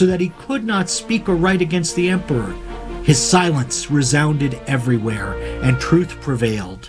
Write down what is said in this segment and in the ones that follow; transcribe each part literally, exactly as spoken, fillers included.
so that he could not speak or write against the emperor. His silence resounded everywhere, and truth prevailed.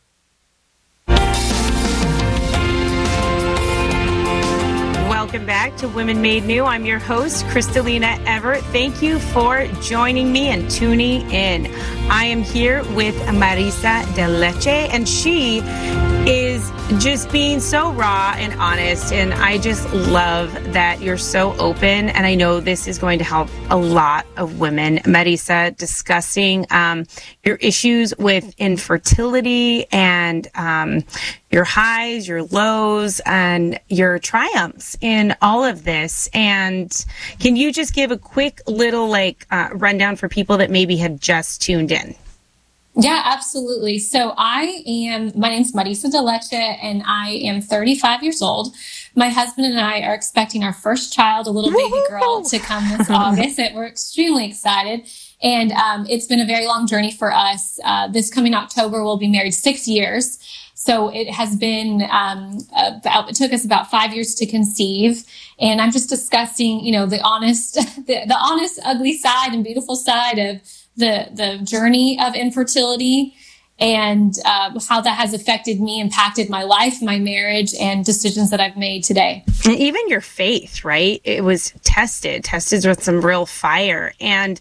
Welcome back to Women Made New. I'm your host, Kristalina Everett. Thank you for joining me and tuning in. I am here with Marisa de Leche, and she is just being so raw and honest, and I just love that you're so open, and I know this is going to help a lot of women. Marisa, discussing um, your issues with infertility and um, your highs, your lows, and your triumphs in all of this. And can you just give a quick little like uh, rundown for people that maybe have just tuned in? Yeah, absolutely. So I am, my name's Marisa de Leche, and I am thirty-five years old. My husband and I are expecting our first child, a little baby girl, to come this August. And we're extremely excited. And um, it's been a very long journey for us. Uh, this coming October, we'll be married six years. So it has been, um, about, it took us about five years to conceive. And I'm just discussing, you know, the honest, the, the honest, ugly side and beautiful side of the, the journey of infertility, and uh, how that has affected me, impacted my life, my marriage, and decisions that I've made today. And even your faith, right? It was tested, tested with some real fire. And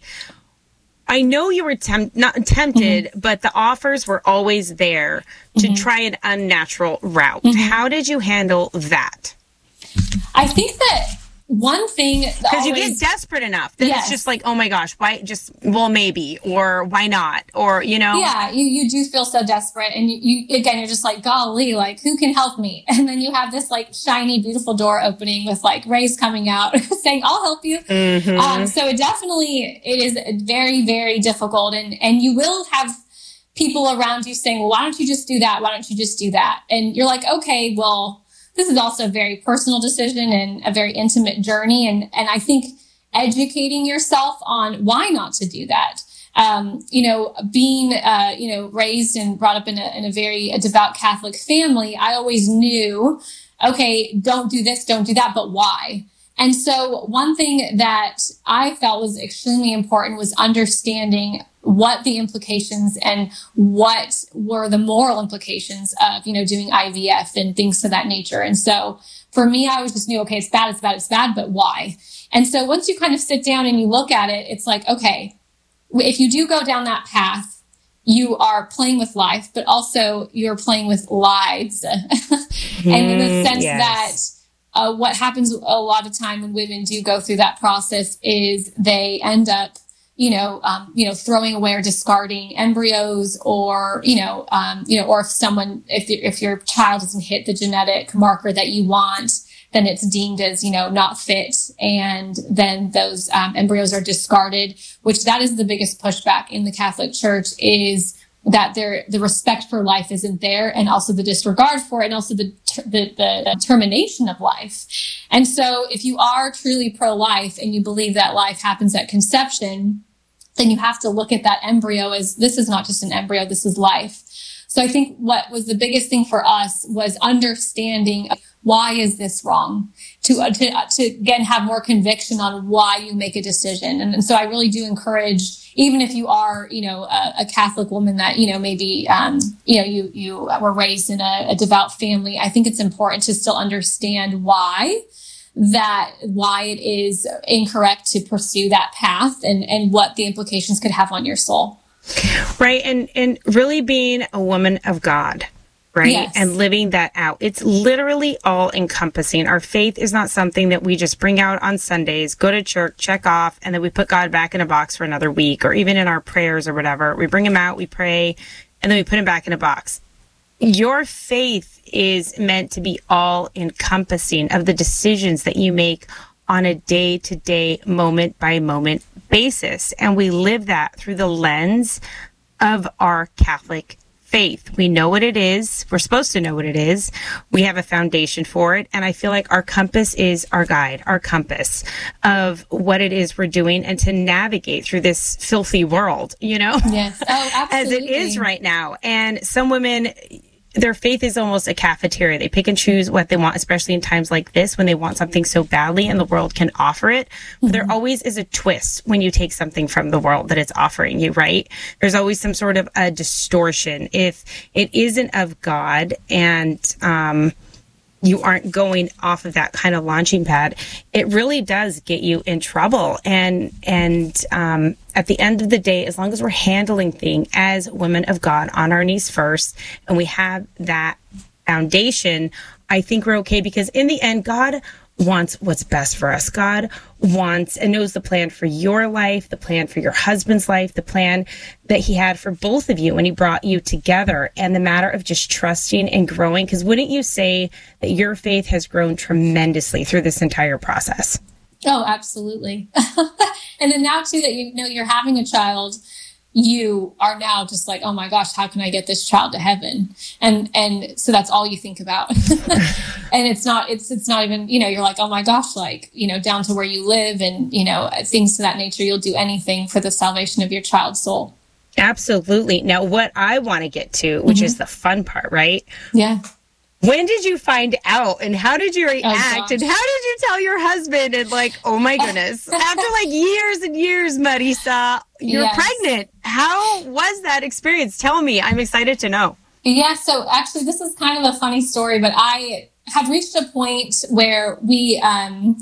I know you were temp- not tempted, mm-hmm. but the offers were always there to mm-hmm. try an unnatural route. Mm-hmm. How did you handle that? I think that one thing, because you get desperate enough that yes. it's just like, oh my gosh, why just, well, maybe, or why not? Or, you know, yeah, you, you do feel so desperate. And you, you, again, you're just like, golly, like, who can help me? And then you have this like shiny, beautiful door opening with like rays coming out saying, I'll help you. Mm-hmm. Um, so it definitely, it is very, very difficult. And, and you will have people around you saying, well, why don't you just do that? Why don't you just do that? And you're like, okay, well, this is also a very personal decision and a very intimate journey. And, and I think educating yourself on why not to do that. Um, you know, being, uh, you know, raised and brought up in a, in a very a devout Catholic family, I always knew, okay, don't do this, don't do that, but why? And so one thing that I felt was extremely important was understanding what the implications and what were the moral implications of, you know, doing I V F and things to that nature. And so for me, I was just knew, okay, it's bad, it's bad, it's bad, but why? And so once you kind of sit down and you look at it, it's like, okay, if you do go down that path, you are playing with life, but also you're playing with lives. And in the sense yes. that Uh, what happens a lot of time when women do go through that process is they end up, you know, um, you know, throwing away or discarding embryos, or, you know, um, you know, or if someone, if if your child doesn't hit the genetic marker that you want, then it's deemed as, you know, not fit, and then those um, embryos are discarded. Which that is the biggest pushback in the Catholic Church, is that there, the respect for life isn't there, and also the disregard for it, and also the, the, the termination of life. And so if you are truly pro-life and you believe that life happens at conception, then you have to look at that embryo as, this is not just an embryo, this is life. So I think what was the biggest thing for us was understanding, why is this wrong? To, uh, to, uh, to again, have more conviction on why you make a decision. And, and so I really do encourage, even if you are, you know, a, a Catholic woman that, you know, maybe, um, you know, you, you were raised in a, a devout family, I think it's important to still understand why that, why it is incorrect to pursue that path, and, and what the implications could have on your soul. Right. And, and really being a woman of God. Right. Yes. And living that out. It's literally all encompassing. Our faith is not something that we just bring out on Sundays, go to church, check off, and then we put God back in a box for another week, or even in our prayers or whatever. We bring him out, we pray, and then we put him back in a box. Your faith is meant to be all encompassing of the decisions that you make on a day to day, moment by moment basis. And we live that through the lens of our Catholic faith. We know what it is. We're supposed to know what it is. We have a foundation for it. And I feel like our compass is our guide, our compass of what it is we're doing, and to navigate through this filthy world, you know, yes. Oh, absolutely. as it is right now. And some women, their faith is almost a cafeteria. They pick and choose what they want, especially in times like this when they want something so badly and the world can offer it. But mm-hmm. there always is a twist when you take something from the world that it's offering you, right? There's always some sort of a distortion. If it isn't of God and, um, you aren't going off of that kind of launching pad, it really does get you in trouble. And, and, um, at the end of the day, as long as we're handling things as women of God on our knees first, and we have that foundation, I think we're okay, because in the end, God wants what's best for us. God wants and knows the plan for your life, the plan for your husband's life, the plan that he had for both of you when he brought you together. And the matter of just trusting and growing, because wouldn't you say that your faith has grown tremendously through this entire process? Oh, absolutely. And then now too that you know you're having a child, you are now just like, oh my gosh, how can I get this child to heaven? And, and so that's all you think about. And it's not, it's, it's not even, you know, you're like, oh my gosh, like, you know, down to where you live and, you know, things to that nature, you'll do anything for the salvation of your child's soul. Absolutely. Now, what I want to get to, which mm-hmm. is the fun part, right? Yeah. When did you find out and how did you react oh, and how did you tell your husband and like, oh my goodness, after like years and years, Marisa, you're yes. pregnant. How was that experience? Tell me. I'm excited to know. Yeah. So actually this is kind of a funny story, but I had reached a point where we, um,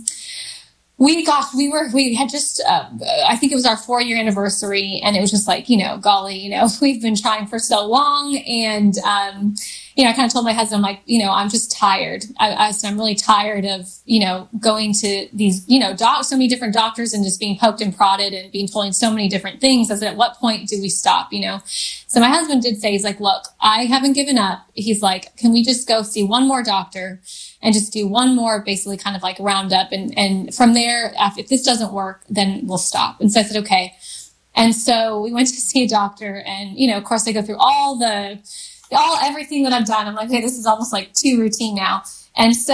We, gosh, we were, we had just, uh, I think it was our four year anniversary and it was just like, you know, golly, you know, we've been trying for so long. And, um, you know, I kind of told my husband, I'm like, you know, I'm just tired. I, I said, I'm really tired of, you know, going to these, you know, doc, so many different doctors and just being poked and prodded and being told so many different things. I said, at what point do we stop, you know? So my husband did say, he's like, look, I haven't given up. He's like, can we just go see one more doctor and just do one more, basically kind of like roundup. And, and from there, if this doesn't work, then we'll stop. And so I said, okay. And so we went to see a doctor and, you know, of course they go through all the, all, everything that I've done. I'm like, hey, this is almost like too routine now. And so,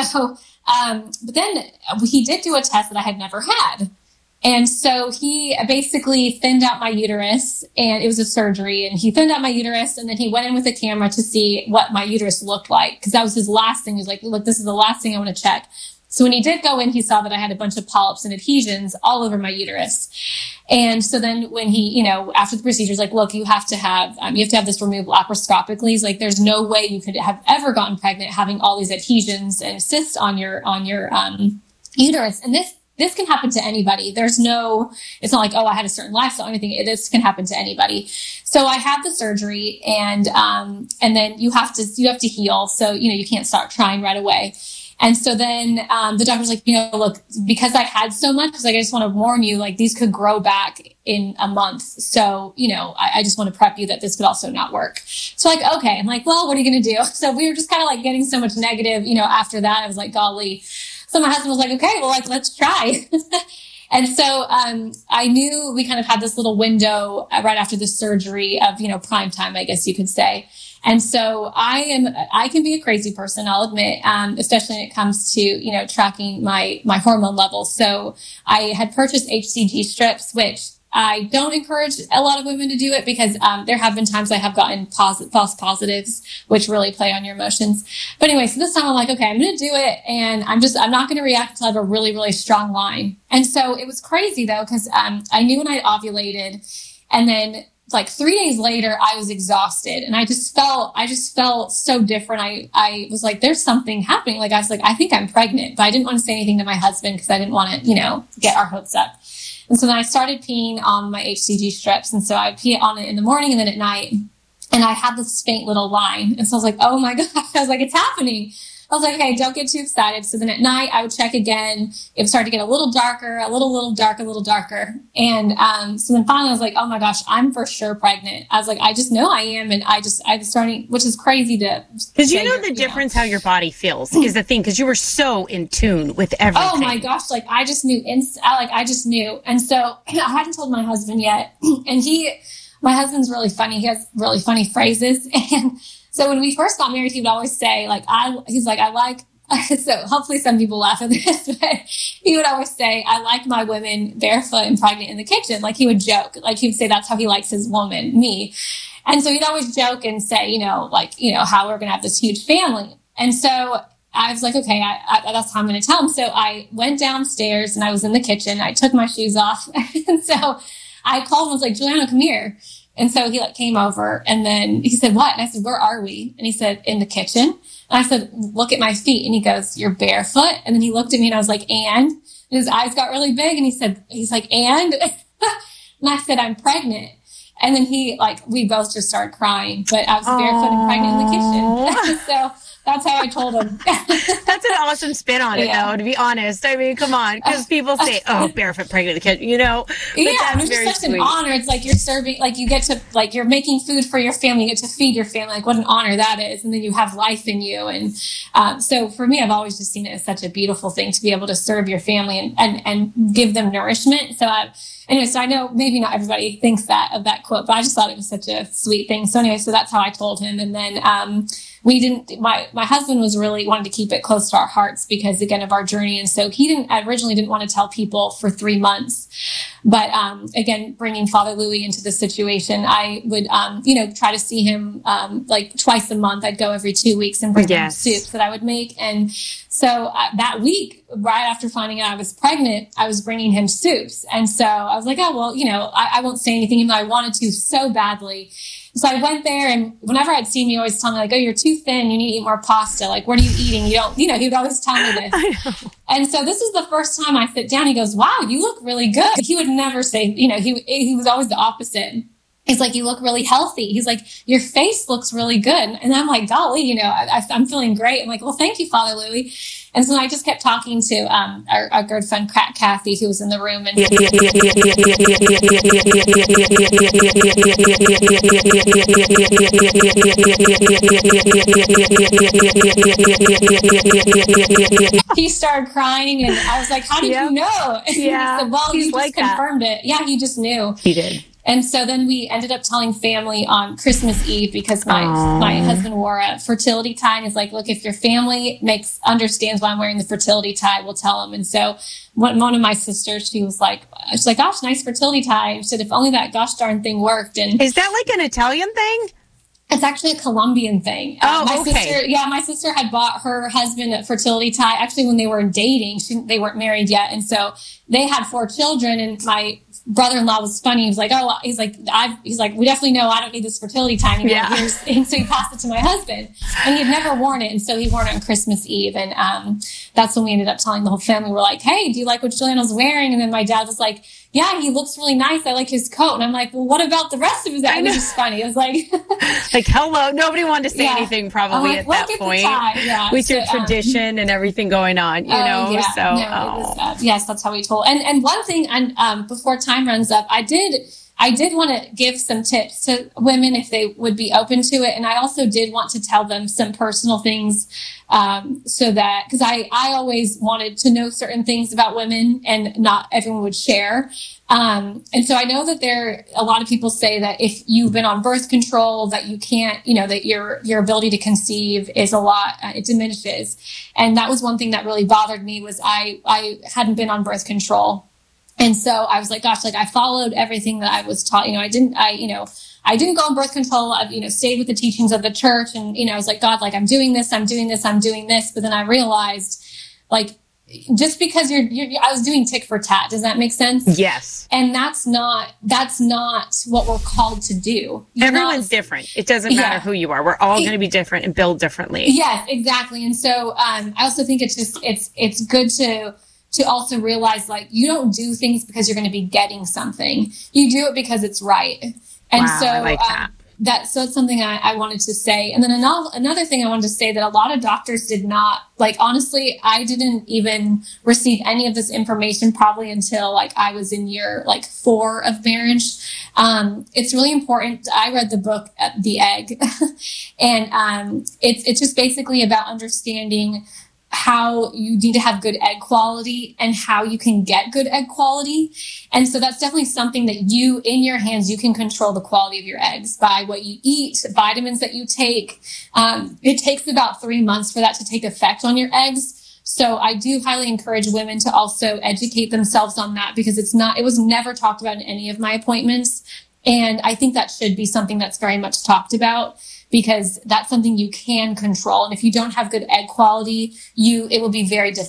um, but then he did do a test that I had never had. And so he basically thinned out my uterus and it was a surgery and he thinned out my uterus and then he went in with a camera to see what my uterus looked like. Cause that was his last thing. He was like, look, this is the last thing I want to check. So when he did go in, he saw that I had a bunch of polyps and adhesions all over my uterus. And so then when he, you know, after the procedure, he's like, look, you have to have, um, you have to have this removed laparoscopically. He's like, there's no way you could have ever gotten pregnant having all these adhesions and cysts on your, on your, um, uterus. And this, This can happen to anybody. There's no, it's not like, oh, I had a certain lifestyle or anything. This can happen to anybody. So I had the surgery and, um, and then you have to, you have to heal. So, you know, you can't start trying right away. And so then, um, the doctor's like, you know, look, because I had so much, like, I just want to warn you, like, these could grow back in a month. So, you know, I, I just want to prep you that this could also not work. So like, okay. I'm like, well, what are you going to do? So we were just kind of like getting so much negative, you know, after that, I was like, golly. So my husband was like, okay, well, like, let's try. And so, um, I knew we kind of had this little window right after the surgery of, you know, prime time, I guess you could say. And so I am, I can be a crazy person, I'll admit, um, especially when it comes to, you know, tracking my, my hormone levels. So I had purchased H C G strips, which I don't encourage a lot of women to do it because, um, there have been times I have gotten posit- false positives, which really play on your emotions. But anyway, so this time I'm like, okay, I'm going to do it. And I'm just, I'm not going to react until I have a really, really strong line. And so it was crazy though, because, um, I knew when I ovulated and then like three days later, I was exhausted and I just felt, I just felt so different. I, I was like, there's something happening. Like I was like, I think I'm pregnant, but I didn't want to say anything to my husband because I didn't want to, you know, get our hopes up. And so then I started peeing on my H C G strips. And so I pee on it in the morning and then at night. And I had this faint little line. And so I was like, oh my God. I was like, it's happening. I was like, okay, don't get too excited. So then at night I would check again. It would start to get a little darker, a little, little dark, a little darker. And, um, so then finally I was like, oh my gosh, I'm for sure pregnant. I was like, I just know I am. And I just, I was starting, which is crazy to. Cause you know the difference how your body feels is the thing. Cause you were so in tune with everything. Oh my gosh. Like I just knew, inst- I, like I just knew. And so I hadn't told my husband yet. And he, my husband's really funny. He has really funny phrases. And so when we first got married, he would always say, like, I, he's like, I like so hopefully some people laugh at this, but he would always say, I like my women barefoot and pregnant in the kitchen. Like he would joke, like he would say, that's how he likes his woman, me. And so he'd always joke and say, you know, like, you know, how we're going to have this huge family. And so I was like, okay, I, I, that's how I'm going to tell him. So I went downstairs and I was in the kitchen. I took my shoes off. And so I called him, I was like, Juliano, come here. And so he like came over and then he said, what? And I said, where are we? And he said, in the kitchen. And I said, look at my feet. And he goes, you're barefoot. And then he looked at me and I was like, and? And his eyes got really big and he said, he's like, and? And I said, I'm pregnant. And then he like, we both just started crying, but I was barefoot and pregnant in the kitchen. So that's how I told him. That's an awesome spin on it, yeah. though, to be honest. I mean, come on. Because people say, oh, barefoot, pregnant, the kid, you know? But yeah, that's it's very just such sweet. an honor. It's like you're serving, like you get to, like you're making food for your family. You get to feed your family. Like what an honor that is. And then you have life in you. And um, so for me, I've always just seen it as such a beautiful thing to be able to serve your family and, and, and give them nourishment. So I, anyway, so I know maybe not everybody thinks that of that quote, but I just thought it was such a sweet thing. So anyway, so that's how I told him. And then, um, we didn't, my, my husband was really wanted to keep it close to our hearts because again of our journey. And so he didn't, originally didn't want to tell people for three months. But, um, again, bringing Father Louis into the situation, I would, um, you know, try to see him, um, like twice a month. I'd go every two weeks and bring yes. him soups that I would make. And so uh, that week, right after finding out I was pregnant, I was bringing him soups. And so I was like, oh, well, you know, I, I won't say anything, even though I wanted to so badly. So I went there and whenever I'd see him, he always tell me like, oh, you're too thin. You need to eat more pasta. Like, what are you eating? You don't, you know, he would always tell me this. I know. And so this is the first time I sit down. He goes, wow, you look really good. He would never say, you know, he, he was always the opposite. He's like, you look really healthy. He's like, your face looks really good. And I'm like, golly, you know, I, I'm feeling great. I'm like, well, thank you, Father Louis. And so I just kept talking to um, our, our good friend Kathy, who was in the room. And he started crying, and I was like, "How did yep. you know?" And yeah, he said, "Well, He's you just like confirmed that. it. Yeah, he just knew. He did." And so then we ended up telling family on Christmas Eve because my Aww. my husband wore a fertility tie and is like, look, if your family makes understands why I'm wearing the fertility tie, we'll tell them. And so one, one of my sisters, she was like, she's like, gosh, nice fertility tie. She said, if only that gosh darn thing worked. And is that like an Italian thing? It's actually a Colombian thing. Oh, uh, my okay. sister, yeah, my sister had bought her husband a fertility tie. Actually, when they were dating, she, they weren't married yet, and so they had four children. And my brother-in-law was funny. He was like, "Oh, he's like, I've, he's like, we definitely know I don't need this fertility tie anymore." Yeah. And so he passed it to my husband, and he had never worn it, and so he wore it on Christmas Eve. And um, that's when we ended up telling the whole family. We're like, "Hey, do you like what Juliano's wearing?" And then my dad was like, yeah, he looks really nice. I like his coat. And I'm like, well, what about the rest of his outfit? It was just funny. It was like, like, hello. Nobody wanted to say yeah. anything probably like, at that at point yeah. with so, your tradition um, and everything going on, you oh, know? Yeah. So, no, oh. it was, uh, yes, that's how we told. And, and one thing, and um, before time runs up, I did, I did want to give some tips to women if they would be open to it. And I also did want to tell them some personal things, um, so that, cause I, I always wanted to know certain things about women and not everyone would share. Um, and so I know that there, a lot of people say that if you've been on birth control, that you can't, you know, that your, your ability to conceive is a lot, uh, it diminishes. And that was one thing that really bothered me was I, I hadn't been on birth control. And so I was like, gosh, like I followed everything that I was taught, you know, I didn't, I, you know, I didn't go on birth control. I've, you know, stayed with the teachings of the church. And, you know, I was like, God, like I'm doing this, I'm doing this, I'm doing this. But then I realized like, just because you're, you're, I was doing tick for tat. Does that make sense? Yes. And that's not, that's not what we're called to do. You're Everyone's not, different. It doesn't matter yeah. who you are. We're all going to be different and build differently. Yes, exactly. And so, um, I also think it's just, it's, it's good to, to also realize like you don't do things because you're going to be getting something. You do it because it's right. And wow, so, I like that. um, that, so it's something I, I wanted to say. And then another, another thing I wanted to say that a lot of doctors did not, like, honestly, I didn't even receive any of this information probably until like I was in year like four of marriage. Um, it's really important. I read the book, The Egg, and, um, it's, it's just basically about understanding how you need to have good egg quality and how you can get good egg quality. And so that's definitely something that you, in your hands, you can control the quality of your eggs by what you eat, vitamins that you take. Um, it takes about three months for that to take effect on your eggs. So I do highly encourage women to also educate themselves on that, because it's not, it was never talked about in any of my appointments. And I think that should be something that's very much talked about, because that's something you can control. And if you don't have good egg quality, you, it will be very difficult